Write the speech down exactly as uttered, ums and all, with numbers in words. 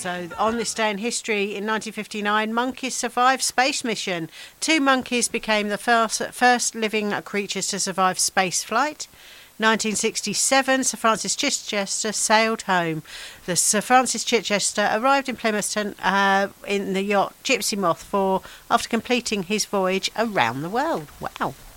So, on this day in history, in nineteen fifty-nine, monkeys survived space mission. Two monkeys became the first, first living creatures to survive space flight. nineteen sixty-seven, Sir Francis Chichester sailed home. The Sir Francis Chichester arrived in Plymouth uh, in the yacht Gypsy Moth four after completing his voyage around the world. Wow.